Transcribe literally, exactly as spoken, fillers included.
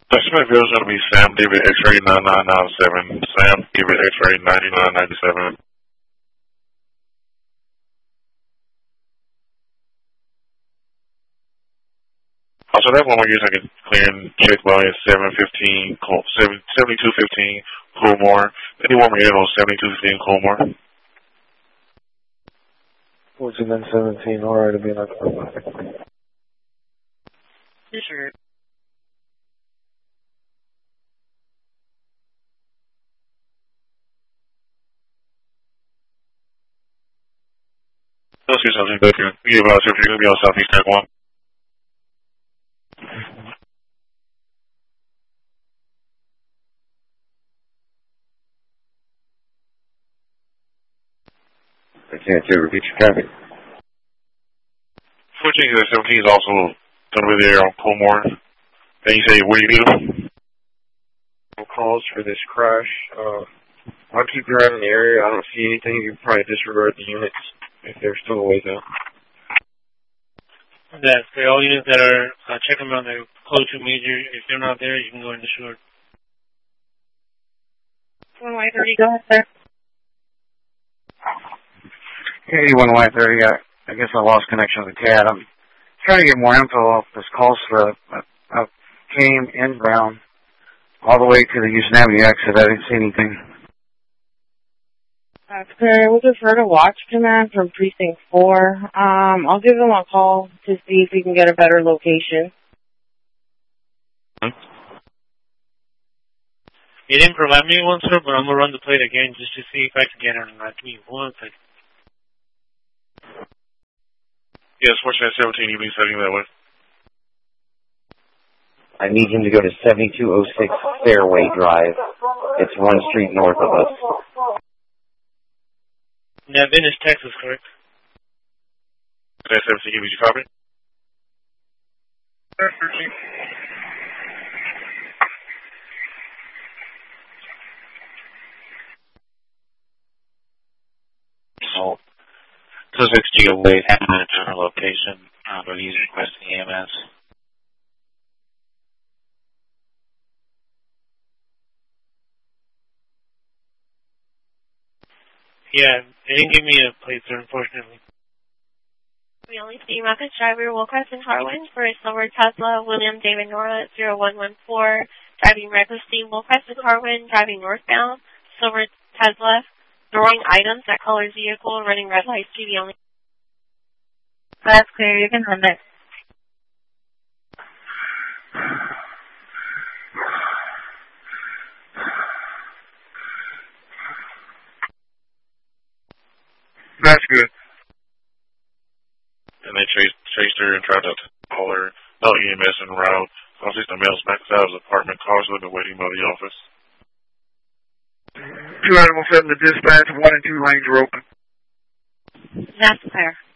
Smithville is going to be Sam David X-ray nine nine nine seven. Sam David X-ray ninety-nine ninety-seven. Also, that one we're using is clearing check volume seven fifteen, seventy-two fifteen, Coolmore. Anyone we're in on seventy-two fifteen, Coolmore? fourteen and seventeen, alright, it'll be in October. Yes, sir. Let's do something good here. We have about if you're going to be on Southeast Tech one. I can't hear, repeat your traffic. fourteen and seventeen is also going to be there on Coolmore. And you say, what do you need? Calls for this crash. Uh, I'll keep your eye in the area. I don't see anything. You can probably disregard the units if they're still ways out. That's the all units that are uh, checking around the close to major. If they're not there, you can go in the short. one Y thirty, go ahead, sir. eighty-one Y thirty, I, I guess I lost connection with the C A D. I'm trying to get more info off this call slip. I, I came inbound all the way to the Houston Avenue exit. I didn't see anything. That's clear. We'll defer to watch command from precinct four. Um, I'll give them a call to see if we can get a better location. Hmm? He didn't provide me one, sir, but I'm going to run the plate again just to see if I can get it or not. Give me one second. Yes, fourteen and seventeen, you've been setting that way. I need him to go to seventy-two oh six Fairway Drive. It's one street north of us. Yeah, Venice, Texas, correct? That's seventeen, did you copy? So, Sussex G O A has a different location, uh, but he's requesting E M S. Yeah, they didn't give me a plate, sir, unfortunately. We only see Rocket driver Will Crescent Harwin for a silver Tesla, William David Nora at zero one one four, driving recklessly, Will Crescent Harwin, driving northbound, silver Tesla, throwing items at color vehicle, running red lights, T V only. That's clear. You can run it. That's good. And they chased, chased her and tried to call her, no E M S en route. Southeast the male smacked out of his apartment, cars living waiting by the office. Two animals seven to dispatch, one and two lanes are open. That's clear.